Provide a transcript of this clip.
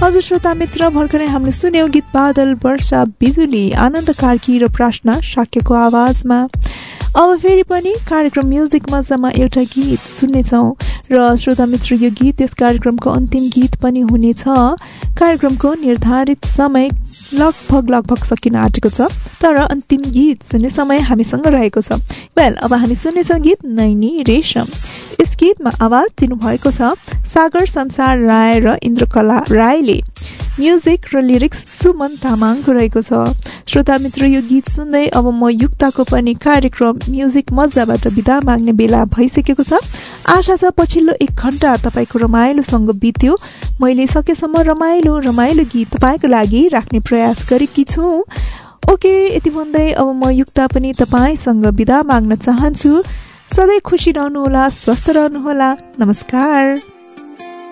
हजुर श्रोता मित्र, भर्खरै हामीले सुन्यौं गीत बादल वर्षा बिजुली आनन्द कार्की र प्रार्थना शाक्यको आवाजमा। अब फेरि पनि कार्यक्रम म्युजिक मजामा एउटा गीत सुन्नेछौँ र श्रोता मित्र, यो गीत यस कार्यक्रमको अन्तिम गीत पनि हुनेछ। कार्यक्रमको निर्धारित समय लगभग सकिन आँटेको छ, तर अन्तिम गीत सुन्ने समय हामीसँग रहेको छ। अब हामी सुन्नेछौँ गीत नैनी रेशम। यस गीतमा आवाज दिनुभएको छ सागर संसार राय र इन्द्रकला राईले। म्युजिक र लिरिक्स सुमन तामाङको रहेको छ। श्रोता मित्र, यो गीत सुन्दै अब म युक्ताको पनि कार्यक्रम म्युजिक मजाबाट बिदा माग्ने बेला भइसकेको छ। आशा छ पछिल्लो 1 घण्टा तपाईँको रमाइलोसँग बित्यो। मैले सकेसम्म रमाइलो गीत तपाईँको लागि राख्ने प्रयास गरेकी छु। ओके, यति भन्दै अब म युक्ता पनि तपाईँसँग बिदा माग्न चाहन्छु। सधैँ खुसी रहनुहोला, स्वस्थ रहनुहोला। नमस्कार।